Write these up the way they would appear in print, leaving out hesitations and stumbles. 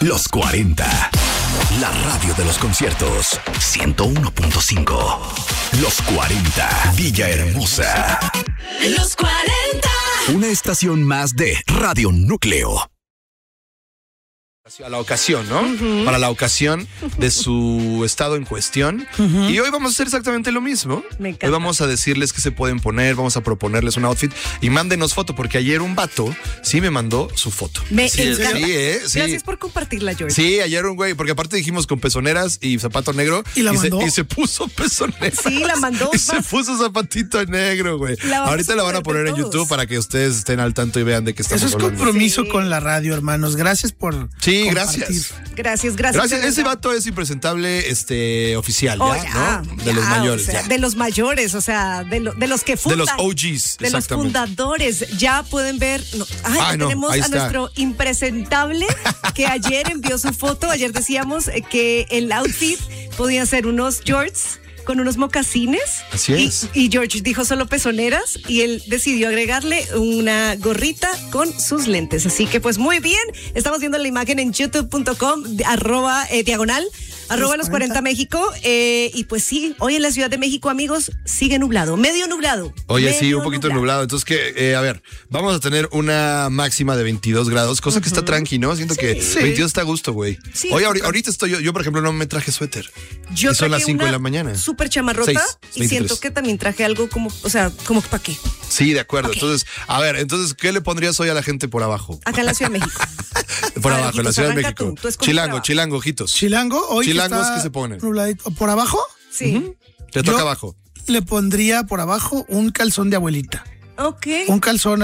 Los 40. La radio de los conciertos. 101.5. Los 40. Villahermosa. Los 40. Una estación más de Radio Núcleo. A la ocasión, ¿no? Para la ocasión de su estado en cuestión. Y hoy vamos a hacer exactamente lo mismo. Me encanta. Hoy vamos a decirles qué se pueden poner, vamos a proponerles un outfit y mándenos foto, porque ayer un vato sí me mandó su foto. Me sí, encanta. Sí. Gracias por compartirla, George. Sí, ayer un güey, porque aparte dijimos con pezoneras y zapato negro. ¿Y la mandó? Y se puso pezonera. Sí, la mandó. Y se puso zapatito negro, güey. Ahorita la van a poner en YouTube para que ustedes estén al tanto y vean de qué estamos Eso es hablando. compromiso Sí. con la radio, hermanos. Gracias por Sí, compartir. gracias. Gracias. Gracias. de Ese verdad. vato es impresentable, oficial, Oh, ¿ya? ¿No? De los mayores, o sea, ya. de los mayores, o sea, de los que De fundan. los OGs, De los exactamente. fundadores. Ya pueden ver. Ya no, tenemos ahí a está. nuestro impresentable que ayer envió su foto. Ayer decíamos que el outfit podía ser unos shorts con unos mocasines. Así es. Y George dijo solo pezoneras y él decidió agregarle una gorrita con sus lentes. Así que pues muy bien. Estamos viendo la imagen en youtube.com diagonal los 40 México. Y pues sí, hoy en la Ciudad de México, amigos, sigue nublado, medio nublado. Oye, sí, medio un poquito nublado. Entonces, a ver, vamos a tener una máxima de 22 grados, cosa que está tranqui, ¿no? Siento que 22 está a gusto, güey. Sí, Oye, ahorita estoy yo, por ejemplo, no me traje suéter. Yo Y son las traje 5 de una la mañana. súper chamarrota 6, y 23. siento que también traje algo como, o sea, como para qué. Sí, de acuerdo. Ok. Entonces, a ver, ¿qué le pondrías hoy a la gente por abajo? Acá en la Ciudad de México. Por A ver, abajo, en la ojitos, Ciudad de arranca México. tú escoges por abajo. Chilango, ojitos. Chilango, hoy Chilangos, que está ¿qué se ponen? nubladito. ¿Por abajo? Sí. Te toca Yo- abajo. Le pondría por abajo un calzón de abuelita. Ok. Un calzón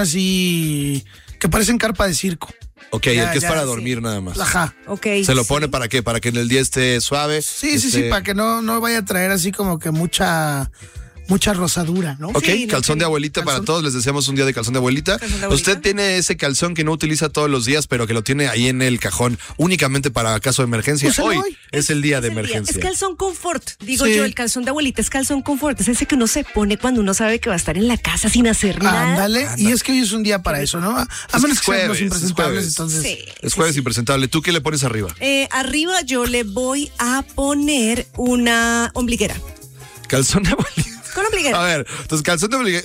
así que parece en carpa de circo. Ok, Ya, el que es ya, para sí. dormir nada más. Ajá. Ok. ¿Se lo sí. pone para qué? ¿Para que en el día esté suave? Sí, para que no vaya a traer así como que mucha rosadura, ¿no? Ok, Sí, no, calzón de sí. abuelita para Calzón. todos. Les deseamos un día de calzón de abuelita. Calzón de abuelita. Usted tiene ese calzón que no utiliza todos los días, pero que lo tiene ahí en el cajón únicamente para caso de emergencia. Úsalo Hoy hoy. es el día de Es el día. emergencia. Es calzón confort, digo Sí. yo, el calzón de abuelita es calzón confort, es ese que uno se pone cuando uno sabe que va a estar en la casa sin hacer nada. Ándale. Y es que hoy es un día para eso, ¿no? A menos que sean los jueves, impresentables, es jueves. entonces. Sí, Es sí, jueves sí. impresentable. ¿Tú qué le pones arriba? Arriba yo le voy a poner una ombliguera. Calzón de abuelita. Con ombliguera. A ver, entonces calzón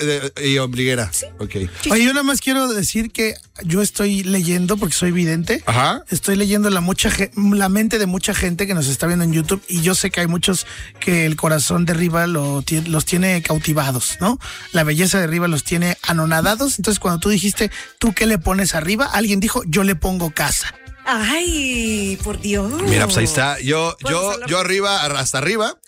y ombliguera. Ok. Oye, yo nada más quiero decir que yo estoy leyendo, porque soy vidente. Ajá. Estoy leyendo la mente de mucha gente que nos está viendo en YouTube y yo sé que hay muchos que el corazón de Riva los tiene cautivados, ¿no? La belleza de Riva los tiene anonadados. Entonces, cuando tú dijiste, ¿tú qué le pones arriba? Alguien dijo, yo le pongo casa. Ay, por Dios. Mira, pues ahí está. Yo Podemos arriba, hasta arriba,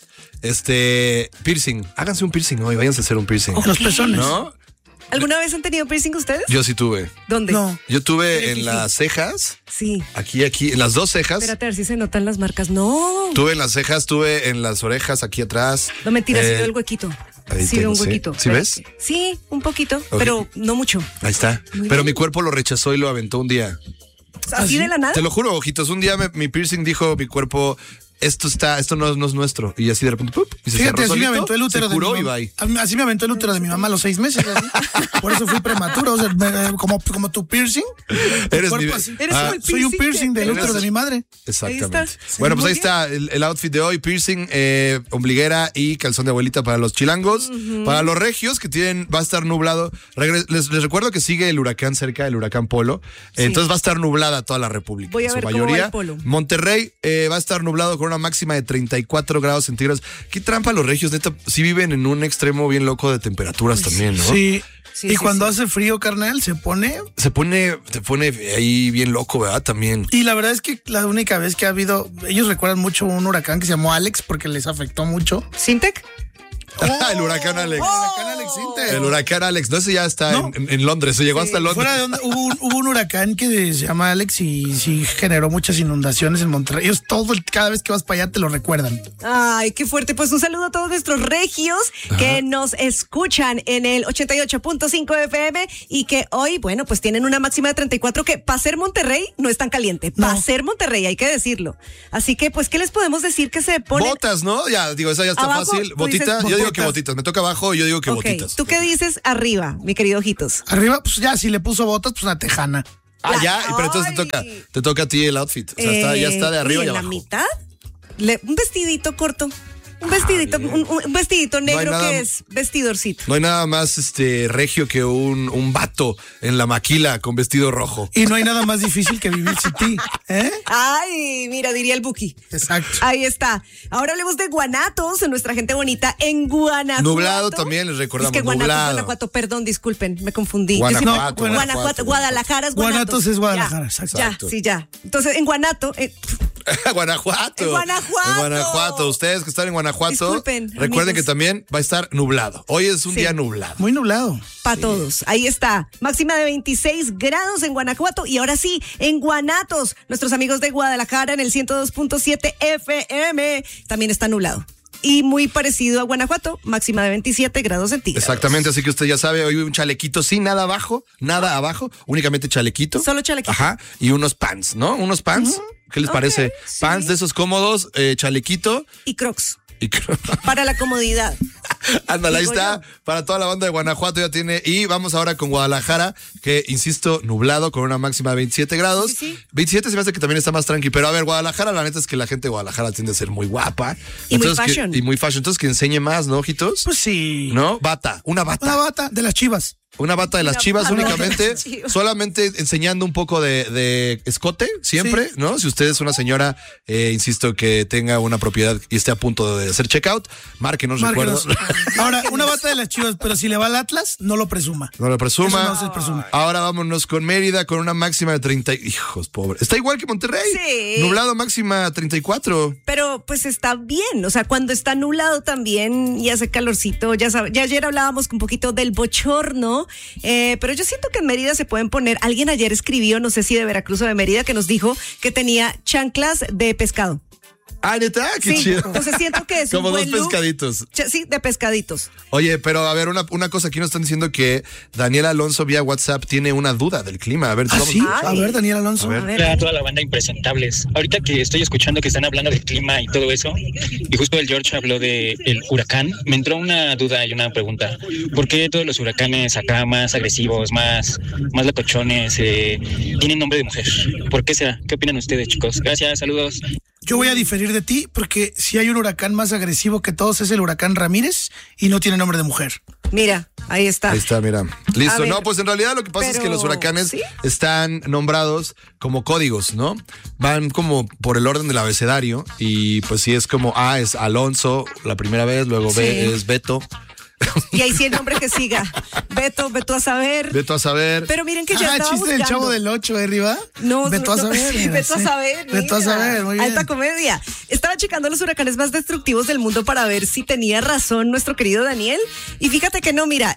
piercing. Háganse un piercing hoy, váyanse a hacer un piercing. Los pezones. ¿No? ¿Alguna vez han tenido piercing ustedes? Yo sí tuve. ¿Dónde? No. Yo tuve Sí, en sí, las cejas, Sí. aquí, en las dos cejas. Espérate a ver si se notan las marcas. No. Tuve en las cejas, tuve en las orejas, aquí atrás. No, mentira, sí Eh, veo el huequito. ahí Sí veo tengo, un ¿sí? huequito. ¿Sí ves? Espérate. Sí, un poquito, Ok. pero no mucho. Ahí está. Muy Pero bien. mi cuerpo lo rechazó y lo aventó un día. ¿Así de la nada? Te lo juro, ojitos. Un día mi piercing dijo, mi cuerpo, esto no es nuestro. Y así de repente, ¡pup! Y se Fíjate, cerró así me solito, aventó el útero se de mi curó y mamá. bye. Así me aventó el útero de mi mamá a los 6 meses. así. Por eso fui prematuro. O sea, como tu piercing. Eres cuerpo mi- así. Eres como el Soy un piercing del Eres- útero de mi madre. Exactamente. Ahí está. Bueno, pues Muy ahí está el outfit de hoy: piercing, ombliguera y calzón de abuelita para los chilangos. Para los regios que va a estar nublado. Les recuerdo que sigue el huracán cerca, el huracán Polo. Entonces va a estar nublada toda la República. Voy a en su ver cómo va mayoría. el Polo. Monterrey va a estar nublado con una máxima de 34 grados centígrados. Qué trampa los regios, neta. Sí viven en un extremo bien loco de temperaturas también, ¿no? Sí. Sí, y sí, cuando sí. hace frío, carnal, se pone. Se pone ahí bien loco, ¿verdad? También. Y la verdad es que la única vez que ha habido. Ellos recuerdan mucho un huracán que se llamó Alex porque les afectó mucho. ¿Sintec? El huracán Alex. El huracán Alex Sinter. El huracán Alex. No, ese ya está No. en Londres. Se llegó hasta Londres. Fuera de onda, hubo un huracán que se llama Alex y sí generó muchas inundaciones en Monterrey. Ellos cada vez que vas para allá te lo recuerdan. Ay, qué fuerte. Pues un saludo a todos nuestros regios que nos escuchan en el 88.5 FM y que hoy, bueno, pues tienen una máxima de 34 que para ser Monterrey no es tan caliente. Para No. ser Monterrey, hay que decirlo. Así que, pues, ¿qué les podemos decir que se ponen? Botas, ¿no? Ya, digo, esa ya está Abajo, fácil. tú Botita, dices yo digo que botitas. botitas. Me toca abajo, yo digo que Ok, botitas. ¿tú qué dices arriba, mi querido Ojitos? Arriba, pues ya, si le puso botas, pues una tejana. Ya, pero entonces te toca a ti el outfit. O sea, ya está de arriba ¿y y en abajo. la mitad? Un vestidito corto. Un vestidito negro nada- que es vestidorcito. No hay nada más regio que un vato en la maquila con vestido rojo. Y no hay nada más difícil que vivir sin ti. ¿Eh? Ay, mira, diría el Buki. Exacto. Ahí está. Ahora hablemos de Guanatos, nuestra gente bonita en Guanajuato. Nublado también, les recordamos, Es que nublado. Guanajuato, perdón, disculpen, me confundí. Guanajuato, Yo siempre- Guanajuato. Guadalajara es Guanatos. Guanatos es Guadalajara, Ya, exacto. Ya, sí, ya. Entonces, en Guanato, Guanajuato. En Guanajuato. En Guanajuato. Ustedes que están en Guanajuato, Disculpen, recuerden amigos. que también va a estar nublado. Hoy es un Sí. día nublado. Muy nublado. para todos. Ahí está. Máxima de 26 grados en Guanajuato. Y ahora sí, en Guanatos, nuestros amigos de Guadalajara en el 102.7 FM. También está nublado. Y muy parecido a Guanajuato, máxima de 27 grados centígrados. Exactamente, así que usted ya sabe, hoy un chalequito sin nada abajo, únicamente chalequito. Solo chalequito. Ajá, y unos pants, ¿no? Unos pants. ¿Qué les Ok, parece? sí. Pants de esos cómodos, chalequito Y Crocs. y Para la comodidad. ándale, ahí Digo está. yo. Para toda la banda de Guanajuato ya tiene. Y vamos ahora con Guadalajara, que insisto, nublado con una máxima de 27 grados. Sí, sí. 27 se me hace que también está más tranqui. Pero a ver, Guadalajara, la neta es que la gente de Guadalajara tiende a ser muy guapa. Y muy Entonces, fashion. y muy fashion. Entonces que enseñe más, ¿no, ojitos? Pues sí. ¿No? Bata, una bata. Una bata de las Chivas. Una bata de las Una Chivas bata de únicamente, las Chivas. solamente enseñando un poco de escote, siempre, Sí. ¿no? Si usted es una señora, insisto, que tenga una propiedad y esté a punto de hacer checkout, márquenos, Márquenos. recuerdo. Ahora, una bata de las Chivas, pero si le va al Atlas, no lo presuma. No lo presuma. Eso no se presume. Ahora vámonos con Mérida con una máxima de 30. Hijos, pobre. Está igual que Monterrey. Sí. Nublado máxima 34. Pero pues está bien, o sea, cuando está nublado también y hace calorcito, ya sabes, ya ayer hablábamos un poquito del bochorno, pero yo siento que en Mérida se pueden poner, alguien ayer escribió, no sé si de Veracruz o de Mérida, que nos dijo que tenía chanclas de pescado. Ah, neta, qué Sí, chido. entonces siento que es Como un dos buen look. pescaditos. Sí, de pescaditos. Oye, pero a ver, una cosa, aquí nos están diciendo que Daniel Alonso vía WhatsApp tiene una duda del clima. A ver, ¿Ah, vamos- sí? A Ay. ver, Daniel Alonso. A ver. Hola a toda la banda Impresentables. Ahorita que estoy escuchando que están hablando del clima y todo eso, y justo el George habló de el huracán, me entró una duda y una pregunta. ¿Por qué todos los huracanes acá más agresivos, más locochones, tienen nombre de mujer? ¿Por qué será? ¿Qué opinan ustedes, chicos? Gracias, saludos. Yo voy a diferir de ti porque si hay un huracán más agresivo que todos es el huracán Ramírez y no tiene nombre de mujer. Mira, ahí está. Ahí está, mira. A Listo. ver, No, pues en realidad lo que pasa es que pero, los huracanes ¿sí? están nombrados como códigos, ¿no? Van como por el orden del abecedario y pues sí es como A es Alonso la primera vez, luego B Sí. es Beto. Y ahí sí el nombre que siga. Beto a saber. Beto a saber. Pero miren que ya Ah, estaba chiste del buscando. Chavo del 8, arriba. No, Beto a no, saber. sí, mira, Beto a sí. saber. Beto a mira. saber, muy bien. Alta comedia. Estaba checando los huracanes más destructivos del mundo para ver si tenía razón nuestro querido Daniel. Y fíjate que no, mira,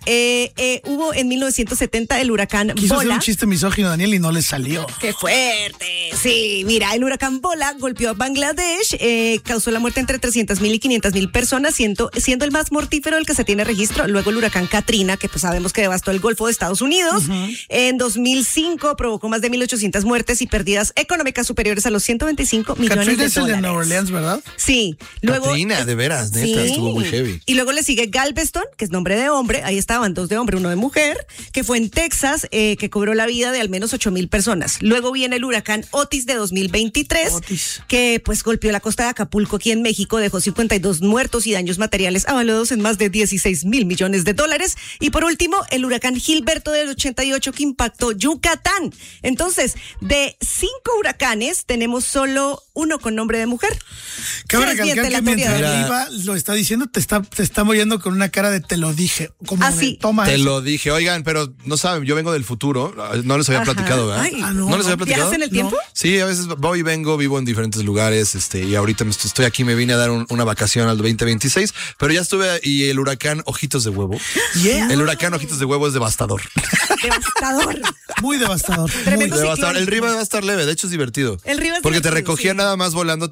hubo en 1970 el huracán Quiso hacer Bola. un chiste misógino, Daniel, y no le salió. ¡Qué fuerte! Sí, mira, el huracán Bola golpeó a Bangladesh, causó la muerte entre 300,000 y 500,000 personas, siendo el más mortífero del que se tiene registro. Luego el huracán Katrina, que pues sabemos que devastó el Golfo de Estados Unidos. En 2005 provocó más de 1,800 muertes y pérdidas económicas superiores a los 125 millones Katrina de es el de dólares. Nueva Orleans, ¿verdad? Sí, luego Katrina, de veras, neta, estuvo muy heavy. Y luego le sigue Galveston, que es nombre de hombre, ahí estaban dos de hombre, uno de mujer, que fue en Texas, que cobró la vida de al menos 8,000 personas. Luego viene el huracán Otis de 2023, Otis. que pues golpeó la costa de Acapulco aquí en México, dejó 52 muertos y daños materiales avaluados en más de 16,000 millones de dólares. Y por último, el huracán Gilberto del 88 que impactó Yucatán. Entonces, de 5 huracanes, tenemos solo uno con nombre de mujer. Cabe Se recalcar desmiente que la mientras teoría. Riva lo está diciendo, te está moviendo con una cara de te lo dije. Como Ah, de, sí. toma Te eso. lo dije, oigan, pero no saben, yo vengo del futuro, no les había Ajá. platicado, ¿verdad? Ay. Ah, no. ¿No les había platicado? ¿Viajas en el tiempo? Sí, a veces voy y vengo, vivo en diferentes lugares, y ahorita estoy aquí, me vine a dar una vacación al 2026, pero ya estuve y el huracán Ojitos de Huevo. Yeah. El huracán Ojitos de Huevo es devastador. Devastador. Muy devastador. Tremendo Muy. Devastador. El ciclón. Riva va a estar leve, de hecho es divertido. El Riva es porque te divertido, recogía sí. nada más volando, te llevaba, pero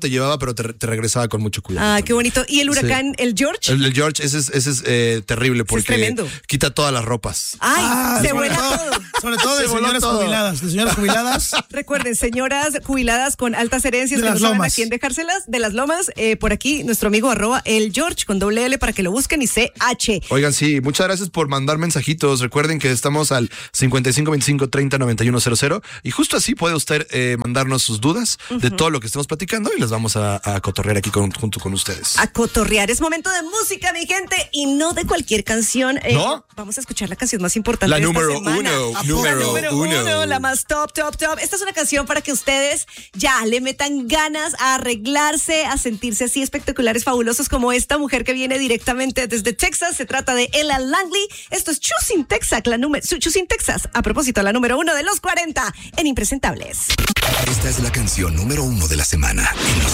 pero te regresaba con mucho cuidado. Ah, qué bonito. ¿Y el huracán, el George? El George, ese es terrible porque tremendo. quita todas las ropas. Ay, se vuela todo. Sobre todo de Se voló señoras todo. jubiladas. De señoras jubiladas. Recuerden, señoras jubiladas con altas herencias De que no las saben a Lomas. quién dejárselas, de las Lomas, por aquí nuestro amigo @el George con doble L para que lo busquen y CH. Oigan, sí, muchas gracias por mandar mensajitos. Recuerden que estamos al 5525309100 y justo así puede usted mandarnos sus dudas de todo lo que estamos platicando y las vamos a cotorrear aquí junto con ustedes. A cotorrear. Es momento de música, mi gente, y no de cualquier canción. ¿No? Vamos a escuchar la canción más importante La de esta número semana. uno, La número número uno. uno, la más top. Esta es una canción para que ustedes ya le metan ganas a arreglarse, a sentirse así espectaculares, fabulosos como esta mujer que viene directamente desde Texas. Se trata de Ella Langley. Esto es Choosing Texas, Choosing Texas. A propósito, la número 1 de los 40 en Impresentables. Esta es la canción número 1 de la semana en los